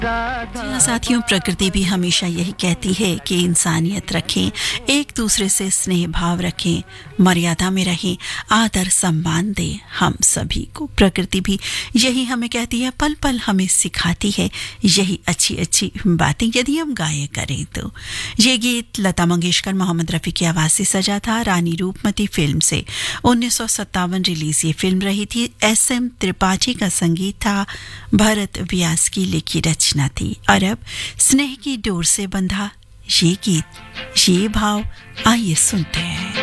जी हाँ साथियों, प्रकृति भी हमेशा यही कहती है कि इंसानियत रखें, एक दूसरे से स्नेह भाव रखें, मर्यादा में रहें, आदर सम्मान दें हम सभी को। प्रकृति भी यही हमें कहती है, पल पल हमें सिखाती है यही अच्छी अच्छी बातें यदि हम गाया करें तो। ये गीत लता मंगेशकर, मोहम्मद रफ़ी की आवाज़ से सजा था। रानी रूपमती फिल्म से 1957 रिलीज ये फिल्म रही थी। SM त्रिपाठी का संगीत था, भरत व्यास की लिखी रचना थी। और अब स्नेह की डोर से बंधा ये गीत, ये भाव, आइए सुनते हैं।